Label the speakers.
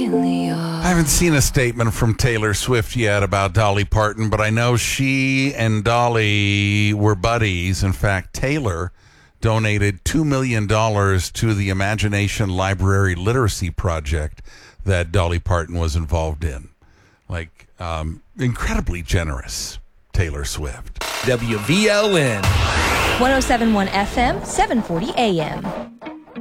Speaker 1: I haven't seen a statement from Taylor Swift yet about Dolly Parton, but I know she and Dolly were buddies. In fact, Taylor donated $2 million to the Imagination Library Literacy Project that Dolly Parton was involved in. Incredibly generous, Taylor Swift.
Speaker 2: WVLN.
Speaker 3: 107.1 FM, 740 AM.